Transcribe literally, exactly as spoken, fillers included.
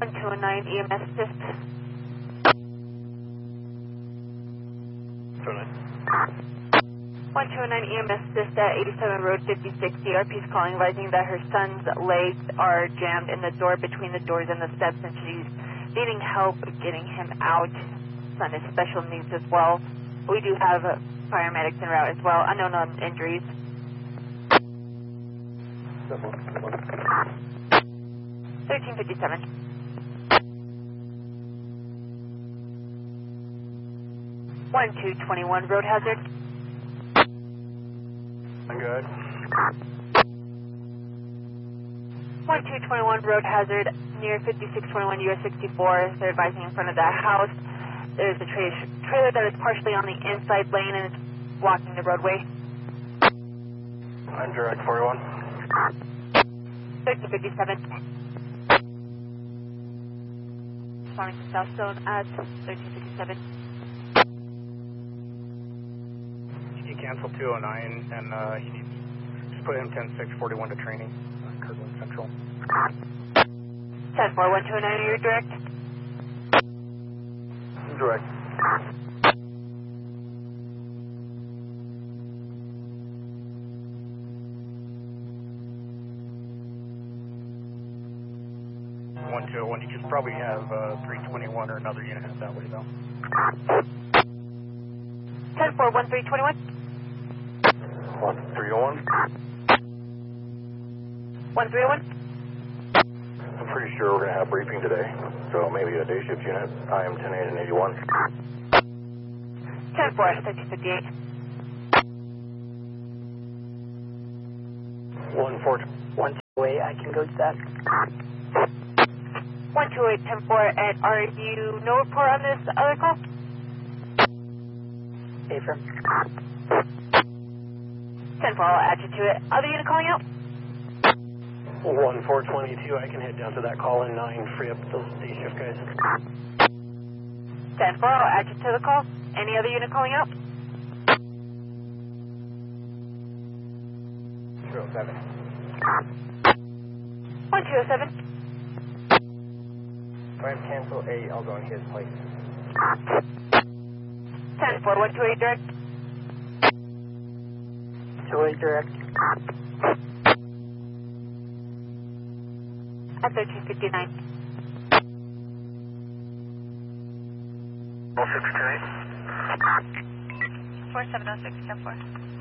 one two one nine E M S assist. two oh nine. one two one nine E M S assist at eighty-seven Road fifty-six. D R P is calling, advising that her son's legs are jammed in the door between the doors and the steps, and she's needing help getting him out. Son has special needs as well. We do have uh, paramedics en route as well. Unknown on injuries. thirteen fifty-seven. one two two one road hazard. I'm good. one two two one road hazard near fifty-six twenty-one U S sixty-four. They're advising in front of that house. There's a tra trailer that is partially on the inside lane and it's blocking the roadway. I'm direct forty-one. thirteen fifty-seven. Responding to South Zone at thirteen fifty-seven. He canceled two oh nine and uh, he needs just put him ten six forty-one to training. Uh, Kirkland Central. ten four one two nine, you're direct. Direct. one two oh one, you could probably have uh, three twenty-one or another unit head that way though. ten four one three two one. one three oh one. one three oh one. I'm pretty sure we're going to have briefing today, so maybe a day shift unit. I am ten eight and eighty-one. ten four thirteen fifty-eight. one four one two eight, I can go to that. one two eight ten four, and are you no report on this other call? Affirm. ten four, I'll add you to it. Other unit calling out? one four twenty-two, I can head down to that call in nine, free up those day shift guys. ten four, I'll add you to the call. Any other unit calling out? two oh seven. one two oh seven. If I have cancel eight, I'll go in his place. ten four one two eight direct. two eight direct. At thirteen fifty-nine. oh six two eight. four seven oh six ten four.